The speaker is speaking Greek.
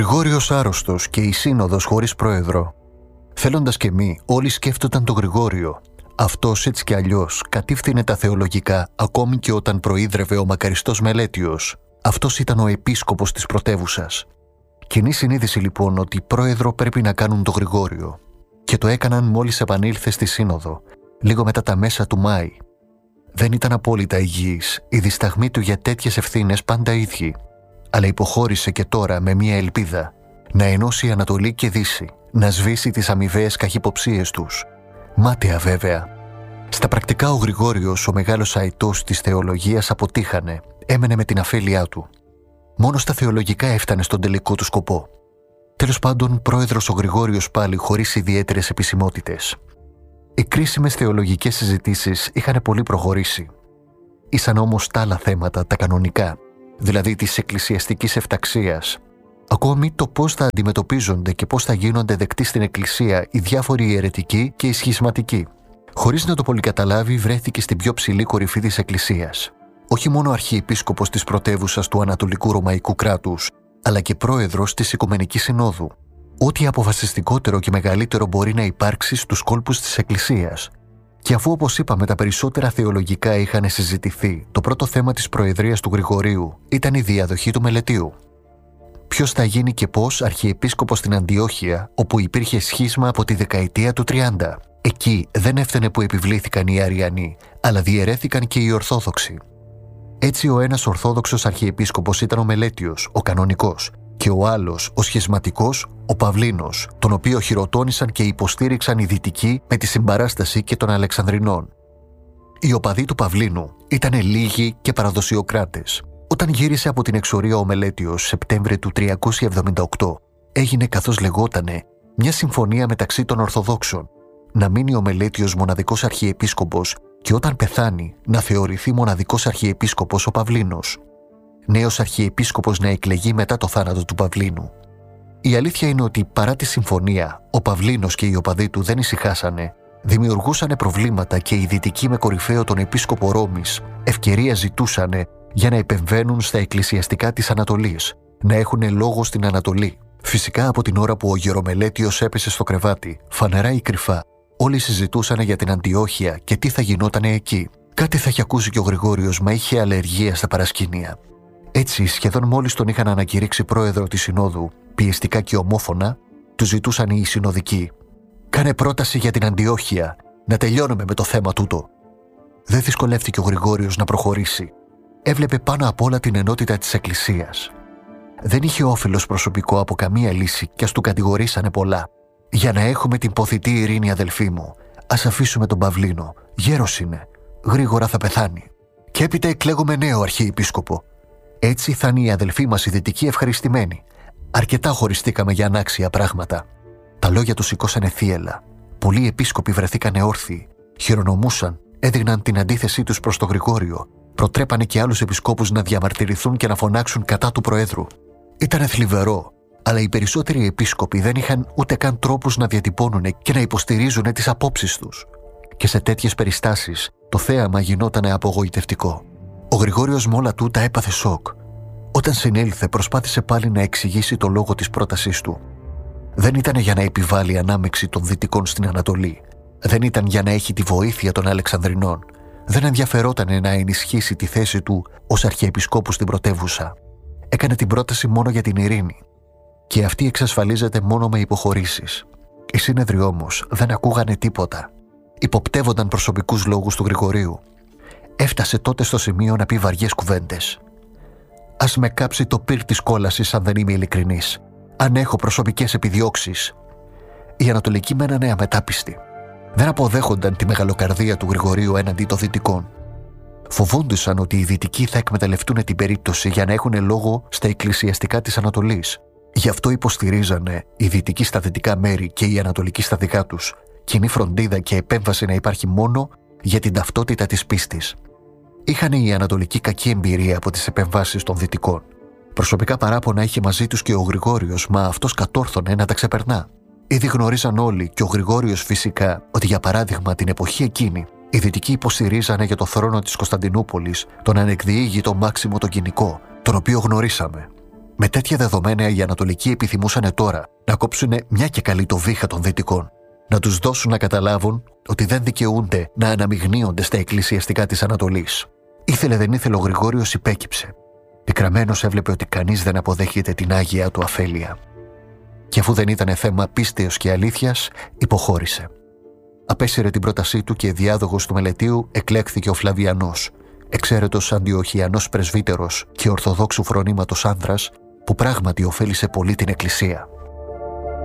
Γρηγόριος άρρωστος και η Σύνοδος χωρίς πρόεδρο. Θέλοντας και μη, όλοι σκέφτονταν τον Γρηγόριο. Αυτός έτσι κι αλλιώς κατήφθηνε τα θεολογικά, ακόμη και όταν προείδρευε ο μακαριστός Μελέτιος. Αυτός ήταν ο επίσκοπος της πρωτεύουσας. Κοινή συνείδηση λοιπόν ότι πρόεδρο πρέπει να κάνουν τον Γρηγόριο. Και το έκαναν μόλις επανήλθε στη Σύνοδο, λίγο μετά τα μέσα του Μάη. Δεν ήταν απόλυτα υγιής, οι δισταγμοί του για τέτοιες ευθύνες πάντα ίδιοι. Αλλά υποχώρησε και τώρα με μια ελπίδα: να ενώσει Ανατολή και Δύση, να σβήσει τις αμοιβαίες καχυποψίες τους. Μάταια βέβαια. Στα πρακτικά ο Γρηγόριος, ο μεγάλος αητός της θεολογίας, αποτύχανε, έμενε με την αφέλειά του. Μόνο στα θεολογικά έφτανε στον τελικό του σκοπό. Τέλος πάντων, πρόεδρος ο Γρηγόριος πάλι, χωρίς ιδιαίτερες επισημότητες. Οι κρίσιμες θεολογικές συζητήσεις είχαν πολύ προχωρήσει. Ήσαν όμως τα άλλα θέματα, τα κανονικά, δηλαδή της εκκλησιαστικής εφταξίας. Ακόμη το πώς θα αντιμετωπίζονται και πώς θα γίνονται δεκτοί στην Εκκλησία οι διάφοροι ιερετικοί και οι σχισματικοί. Χωρίς να το πολύ καταλάβει, βρέθηκε στην πιο ψηλή κορυφή της Εκκλησίας. Όχι μόνο αρχιεπίσκοπος της πρωτεύουσας του Ανατολικού Ρωμαϊκού κράτους, αλλά και πρόεδρος της Οικουμενικής Συνόδου. Ό,τι αποφασιστικότερο και μεγαλύτερο μπορεί να υπάρξει στους κόλπους της Εκκλησίας. Και αφού, όπως είπαμε, τα περισσότερα θεολογικά είχαν συζητηθεί, το πρώτο θέμα της προεδρίας του Γρηγορίου ήταν η διαδοχή του Μελετίου. Ποιος θα γίνει και πώς αρχιεπίσκοπος στην Αντιόχεια, όπου υπήρχε σχίσμα από τη δεκαετία του 30. Εκεί δεν έφτανε που επιβλήθηκαν οι Αριανοί, αλλά διαιρέθηκαν και οι Ορθόδοξοι. Έτσι, ο ένας Ορθόδοξος αρχιεπίσκοπος ήταν ο Μελέτιος, ο κανονικός, και ο άλλος, ο σχισματικός, ο Παυλίνος, τον οποίο χειροτώνησαν και υποστήριξαν οι Δυτικοί με τη συμπαράσταση και των Αλεξανδρινών. Οι οπαδοί του Παυλίνου ήταν λίγοι και παραδοσιοκράτες. Όταν γύρισε από την εξορία ο Μελέτιος Σεπτέμβρη του 378, έγινε, καθώς λεγότανε, μια συμφωνία μεταξύ των Ορθοδόξων, να μείνει ο Μελέτιος μοναδικός αρχιεπίσκοπος και όταν πεθάνει να θεωρηθεί μοναδικός αρχιεπίσκοπος ο Παυλίνος. Νέος αρχιεπίσκοπος να εκλεγεί μετά το θάνατο του Παυλίνου. Η αλήθεια είναι ότι παρά τη συμφωνία, ο Παυλίνος και οι οπαδοί του δεν ησυχάσανε, δημιουργούσανε προβλήματα και οι Δυτικοί με κορυφαίο τον επίσκοπο Ρώμης ευκαιρία ζητούσανε για να επεμβαίνουν στα εκκλησιαστικά της Ανατολής, να έχουν λόγο στην Ανατολή. Φυσικά από την ώρα που ο Γερομελέτιος έπεσε στο κρεβάτι, φανερά ή κρυφά, όλοι συζητούσαν για την Αντιόχεια και τι θα γινότανε εκεί. Κάτι θα είχε ακούσει και ο Γρηγόριος, μα είχε αλλεργία στα παρασκήνια. Έτσι, σχεδόν μόλις τον είχαν ανακηρύξει πρόεδρο της Συνόδου, πιεστικά και ομόφωνα, του ζητούσαν οι συνοδικοί: «Κάνε πρόταση για την Αντιόχεια, να τελειώνουμε με το θέμα τούτο». Δεν δυσκολεύτηκε ο Γρηγόριος να προχωρήσει. Έβλεπε πάνω απ' όλα την ενότητα της Εκκλησίας. Δεν είχε όφελος προσωπικό από καμία λύση κι ας του κατηγορήσανε πολλά. «Για να έχουμε την ποθητή ειρήνη, αδελφοί μου, ας αφήσουμε τον Παυλίνο. Γέρος είναι. Γρήγορα θα πεθάνει. Και έπειτα εκλέγουμε νέο αρχιεπίσκοπο. Έτσι θα είναι οι αδελφοί μας οι Δυτικοί ευχαριστημένοι. Αρκετά χωριστήκαμε για ανάξια πράγματα». Τα λόγια του σηκώσανε θύελλα. Πολλοί επίσκοποι βρεθήκανε όρθιοι, χειρονομούσαν, έδειχναν την αντίθεσή τους προς τον Γρηγόριο, προτρέπανε και άλλους επισκόπους να διαμαρτυρηθούν και να φωνάξουν κατά του Προέδρου. Ήτανε θλιβερό, αλλά οι περισσότεροι επίσκοποι δεν είχαν ούτε καν τρόπους να διατυπώνουν και να υποστηρίζουν τις απόψεις τους. Και σε τέτοιες περιστάσεις το θέαμα γινότανε απογοητευτικό. Ο Γρηγόριος με όλα τούτα έπαθε σοκ. Όταν συνήλθε, προσπάθησε πάλι να εξηγήσει το λόγο της πρότασής του. Δεν ήταν για να επιβάλλει ανάμεξη των Δυτικών στην Ανατολή. Δεν ήταν για να έχει τη βοήθεια των Αλεξανδρινών. Δεν ενδιαφερόταν να ενισχύσει τη θέση του ως αρχιεπισκόπου στην πρωτεύουσα. Έκανε την πρόταση μόνο για την ειρήνη. Και αυτή εξασφαλίζεται μόνο με υποχωρήσεις. Οι σύνεδροι όμως δεν ακούγανε τίποτα. Υποπτεύονταν προσωπικούς λόγους του Γρηγορίου. Έφτασε τότε στο σημείο να πει βαριές κουβέντες. «Ας με κάψει το πυρ της κόλασης αν δεν είμαι ειλικρινής. Αν έχω προσωπικές επιδιώξεις». Οι Ανατολικοί μένανε αμετάπιστοι. Δεν αποδέχονταν τη μεγαλοκαρδία του Γρηγορίου έναντι των Δυτικών. Φοβόντουσαν ότι οι Δυτικοί θα εκμεταλλευτούν την περίπτωση για να έχουν λόγο στα εκκλησιαστικά της Ανατολής. Γι' αυτό υποστηρίζανε οι Δυτικοί στα δυτικά μέρη και οι Ανατολικοί στα δικά τους, κοινή φροντίδα και επέμβαση να υπάρχει μόνο για την ταυτότητα της πίστης. Είχαν οι Ανατολικοί κακή εμπειρία από τις επεμβάσεις των Δυτικών. Προσωπικά παράπονα είχε μαζί τους και ο Γρηγόριος, μα αυτός κατόρθωνε να τα ξεπερνά. Ήδη γνωρίζαν όλοι, και ο Γρηγόριος φυσικά, ότι για παράδειγμα την εποχή εκείνη οι Δυτικοί υποστηρίζανε για το θρόνο της Κωνσταντινούπολης τον ανεκδιήγητο Μάξιμο τον Κοινικό, τον οποίο γνωρίσαμε. Με τέτοια δεδομένα, οι Ανατολικοί επιθυμούσαν τώρα να κόψουν μια και καλή το βήχα των Δυτικών, να τους δώσουν να καταλάβουν ότι δεν δικαιούνται να αναμειγνύονται στα εκκλησιαστικά της Ανατολής. Ήθελε δεν ήθελε, ο Γρηγόριος υπέκυψε. Πικραμένος έβλεπε ότι κανείς δεν αποδέχεται την άγια του αφέλεια. Και αφού δεν ήταν θέμα πίστεως και αλήθειας, υποχώρησε. Απέσυρε την πρότασή του και διάδοχος του μελετείου εκλέχθηκε ο Φλαβιανός, εξαίρετος αντιοχιανός πρεσβύτερος και ορθοδόξου φρονήματος άνδρας, που πράγματι ωφέλισε πολύ την Εκκλησία.